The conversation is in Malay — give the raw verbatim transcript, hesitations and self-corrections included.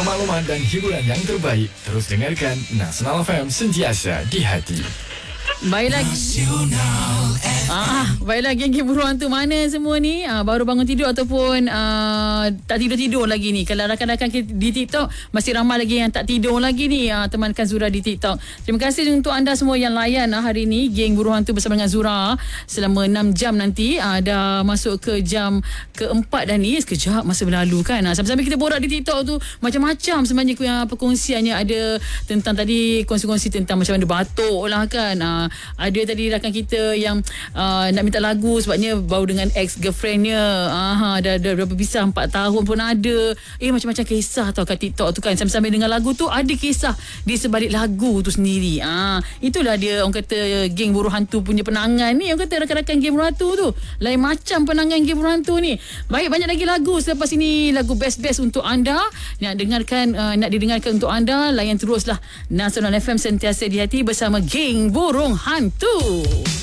Semua maklumat dan hiburan yang terbaik. Terus dengarkan Nasional F M, sentiasa di hati. Baiklah. Ah, baiklah geng-geng buruan tu mana semua ni? Ah, baru bangun tidur ataupun ah, tak tidur-tidur lagi ni. Kalau rakan-rakan kita di TikTok masih ramai lagi yang tak tidur lagi ni. Ah, temankan Zura di TikTok. Terima kasih untuk anda semua yang layan ah, hari ni geng buruan tu bersama dengan Zura selama enam jam nanti. Ah, dah masuk ke jam keempat dah ni. Sekejap masa berlalu kan. Ah, sambil-sambil kita borak di TikTok tu macam-macam sebenarnya yang perkongsiannya. Ada tentang tadi kongsi-kongsi tentang macam mana batuk lah kan. Ah, ada tadi rakan kita yang uh, nak minta lagu sebabnya baru dengan ex-girlfriendnya. Aha, dah, dah, dah berpisah empat tahun pun ada. Eh macam-macam kisah tau kat TikTok tu kan. Sambil-sambil dengar lagu tu ada kisah di sebalik lagu tu sendiri. Ah, itulah dia orang kata geng buruh hantu punya penangan ni. Orang kata rakan-rakan geng buruh hantu tu lain macam penangan geng buruh hantu ni. Baik, banyak lagi lagu selepas ini, lagu best-best untuk anda. Nak dengarkan, uh, nak didengarkan untuk anda. Layan teruslah Nasional F M, sentiasa di hati bersama geng burung hantu.